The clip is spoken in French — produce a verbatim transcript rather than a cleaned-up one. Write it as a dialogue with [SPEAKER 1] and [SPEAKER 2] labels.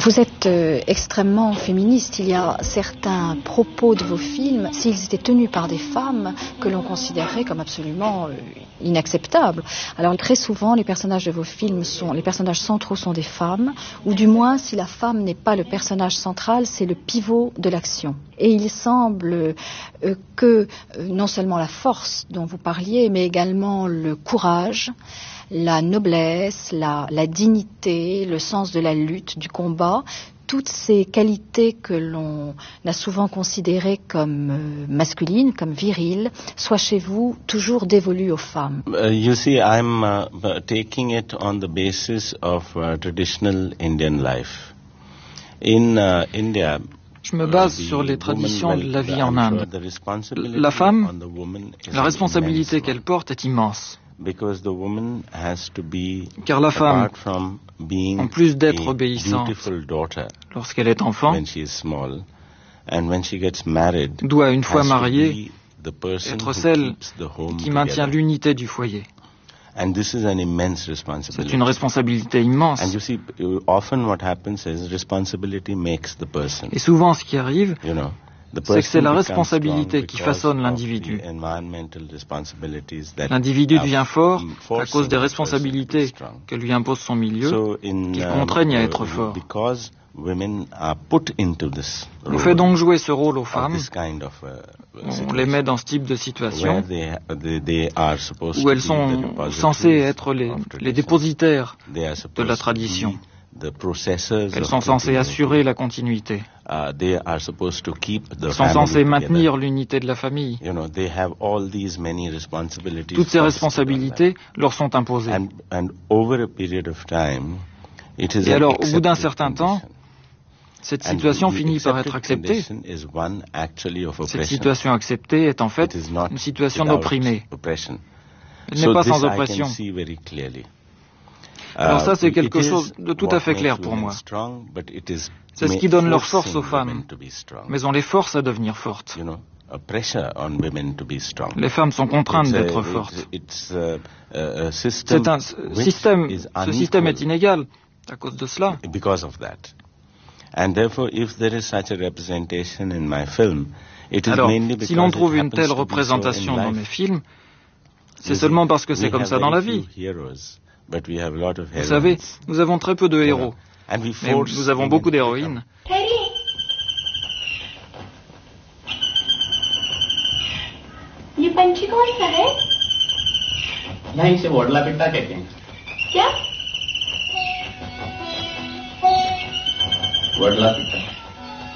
[SPEAKER 1] Vous êtes euh, extrêmement féministe. Il y a certains propos de vos films, s'ils étaient tenus par des femmes, que l'on considérerait comme absolument euh, inacceptables. Alors très souvent, les personnages de vos films sont, les personnages centraux sont des femmes, ou du moins, si la femme n'est pas le personnage central, c'est le pivot de l'action. Et il semble euh, que euh, non seulement la force dont vous parliez, mais également le courage, la noblesse, la, la dignité, le sens de la lutte, du combat, toutes ces qualités que l'on a souvent considérées comme euh, masculines, comme viriles, soient chez vous toujours dévolues aux femmes.
[SPEAKER 2] Uh, you see, I'm uh, taking it on the basis of uh, traditional Indian life. In uh, India,
[SPEAKER 3] je me base sur les traditions de la vie en Inde. La femme, la responsabilité qu'elle porte est immense. Car la femme, en plus d'être obéissante lorsqu'elle est enfant, doit, une fois mariée, être celle qui maintient l'unité du foyer. C'est une responsabilité immense. Et souvent, ce qui arrive, c'est que c'est la responsabilité qui façonne l'individu. L'individu devient fort à cause des responsabilités que lui impose son milieu, qui le contraignent à être fort. On fait donc jouer ce rôle aux femmes, on les met dans ce type de situation, où elles sont censées être les, les dépositaires de la tradition. Elles sont censées assurer la continuité. Elles sont censées maintenir l'unité de la famille. Toutes ces responsabilités leur sont imposées. Et alors, au bout d'un certain temps, cette situation finit par être acceptée. Cette situation acceptée est en fait une situation d'opprimé. Elle n'est pas sans oppression. Alors ça, c'est quelque chose de tout à fait clair pour moi. C'est ce qui donne leur force aux femmes, mais on les force à devenir fortes. Les femmes sont contraintes d'être fortes. C'est un système, ce système est inégal à cause de cela. Alors, si l'on trouve une telle représentation dans mes films, c'est seulement parce que c'est comme ça dans la vie. Vous savez, nous avons très peu de héros, mais nous avons beaucoup d'héroïnes.
[SPEAKER 4] ये पंछी कौन सा है?
[SPEAKER 5] यहाँ इसे वोडला पिट्टा कहते हैं।
[SPEAKER 4] क्या?
[SPEAKER 5] वोडला पिट्टा।